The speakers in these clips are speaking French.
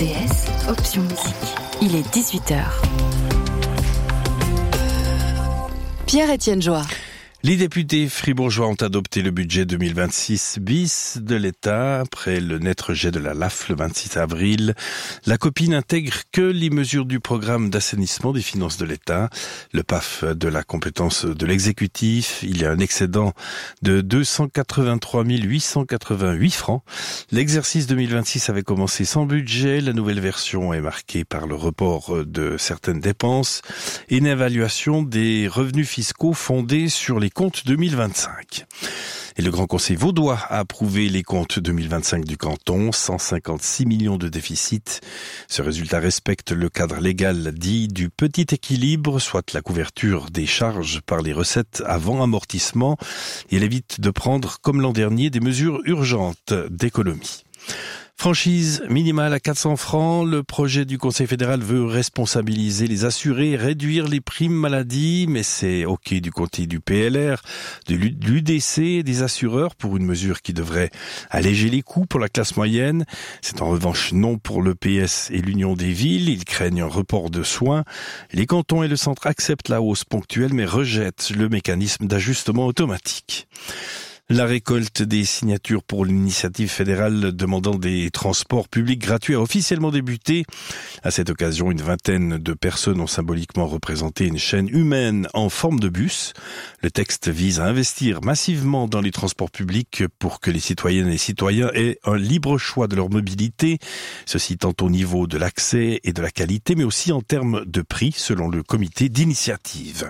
RTS, option musique. Il est 18h. Pierre-Étienne Joie. Les députés fribourgeois ont adopté le budget 2026 bis de l'État après le net rejet de la LAF le 26 avril. La copie n'intègre que les mesures du programme d'assainissement des finances de l'État, le PAF de la compétence de l'exécutif. Il y a un excédent de 283 888 francs. L'exercice 2026 avait commencé sans budget. La nouvelle version est marquée par le report de certaines dépenses et une évaluation des revenus fiscaux fondée sur les comptes 2025. Et le Grand Conseil vaudois a approuvé les comptes 2025 du canton, 156 millions de déficit. Ce résultat respecte le cadre légal dit du petit équilibre, soit la couverture des charges par les recettes avant amortissement, et elle évite de prendre, comme l'an dernier, des mesures urgentes d'économie. Franchise minimale à 400 francs, le projet du Conseil fédéral veut responsabiliser les assurés et réduire les primes maladie, mais c'est OK du côté du PLR, de l'UDC et des assureurs pour une mesure qui devrait alléger les coûts pour la classe moyenne. C'est en revanche non pour le PS et l'Union des villes, ils craignent un report de soins. Les cantons et le centre acceptent la hausse ponctuelle mais rejettent le mécanisme d'ajustement automatique. La récolte des signatures pour l'initiative fédérale demandant des transports publics gratuits a officiellement débuté. À cette occasion, une vingtaine de personnes ont symboliquement représenté une chaîne humaine en forme de bus. Le texte vise à investir massivement dans les transports publics pour que les citoyennes et les citoyens aient un libre choix de leur mobilité. Ceci tant au niveau de l'accès et de la qualité, mais aussi en termes de prix, selon le comité d'initiative.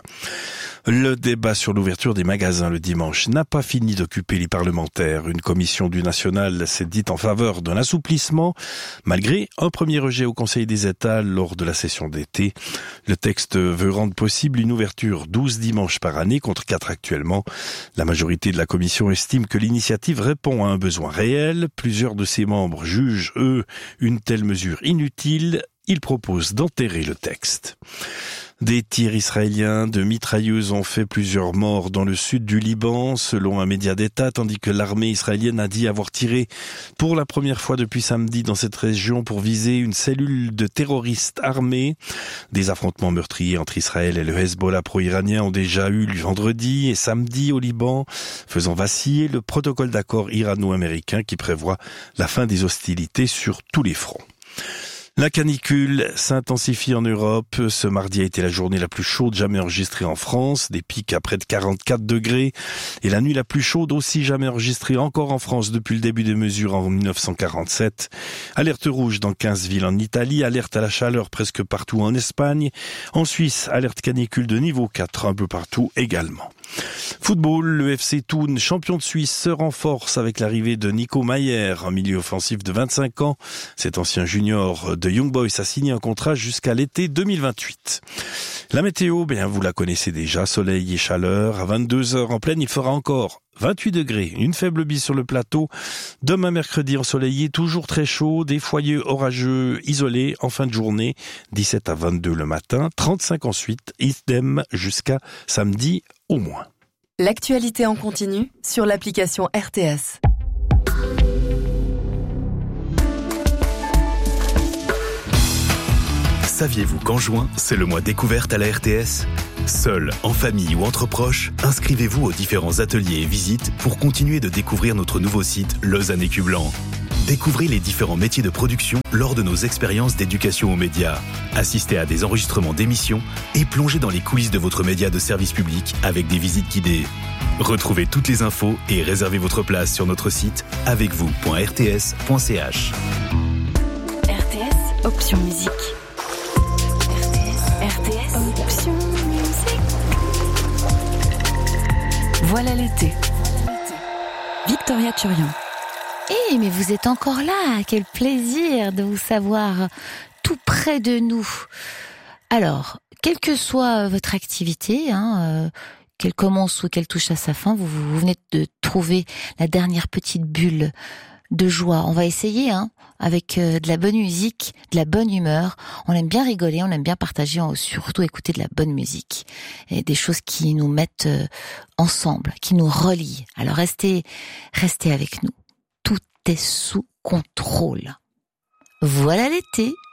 Le débat sur l'ouverture des magasins le dimanche n'a pas fini d'occuper les parlementaires. Une commission du national s'est dite en faveur d'un assouplissement, malgré un premier rejet au Conseil des États lors de la session d'été. Le texte veut rendre possible une ouverture 12 dimanches par année contre 4 actuellement. La majorité de la commission estime que l'initiative répond à un besoin réel. Plusieurs de ses membres jugent, eux, une telle mesure inutile. Ils proposent d'enterrer le texte. Des tirs israéliens de mitrailleuses ont fait plusieurs morts dans le sud du Liban, selon un média d'État, tandis que l'armée israélienne a dit avoir tiré pour la première fois depuis samedi dans cette région pour viser une cellule de terroristes armés. Des affrontements meurtriers entre Israël et le Hezbollah pro-iranien ont déjà eu lieu vendredi et samedi au Liban, faisant vaciller le protocole d'accord irano-américain qui prévoit la fin des hostilités sur tous les fronts. La canicule s'intensifie en Europe. Ce mardi a été la journée la plus chaude jamais enregistrée en France, des pics à près de 44 degrés. Et la nuit la plus chaude aussi jamais enregistrée encore en France depuis le début des mesures en 1947. Alerte rouge dans 15 villes en Italie, alerte à la chaleur presque partout en Espagne. En Suisse, alerte canicule de niveau 4 un peu partout également. Football, le FC Thun, champion de Suisse, se renforce avec l'arrivée de Nico Maier, un milieu offensif de 25 ans. Cet ancien junior de Young Boys a signé un contrat jusqu'à l'été 2028. La météo, vous la connaissez déjà, soleil et chaleur. À 22h en pleine, il fera encore 28 degrés, une faible bise sur le plateau. Demain mercredi ensoleillé, toujours très chaud, des foyers orageux isolés en fin de journée, 17 à 22 le matin, 35 ensuite, idem jusqu'à samedi au moins. L'actualité en continu sur l'application RTS. Saviez-vous qu'en juin, c'est le mois découverte à la RTS ? Seul, en famille ou entre proches, inscrivez-vous aux différents ateliers et visites pour continuer de découvrir notre nouveau site Lausanne Écu Blanc. Découvrez les différents métiers de production lors de nos expériences d'éducation aux médias. Assistez à des enregistrements d'émissions et plongez dans les coulisses de votre média de service public avec des visites guidées. Retrouvez toutes les infos et réservez votre place sur notre site avecvous.rts.ch. RTS, option musique. RTS, option musique. Voilà l'été. Victoria Turian. Eh, mais vous êtes encore là. Quel plaisir de vous savoir tout près de nous. Alors, quelle que soit votre activité, qu'elle commence ou qu'elle touche à sa fin, vous venez de trouver la dernière petite bulle de joie. On va essayer, avec de la bonne musique, de la bonne humeur. On aime bien rigoler, on aime bien partager, surtout écouter de la bonne musique. Et des choses qui nous mettent ensemble, qui nous relient. Alors restez avec nous. Tout est sous contrôle. Voilà l'été.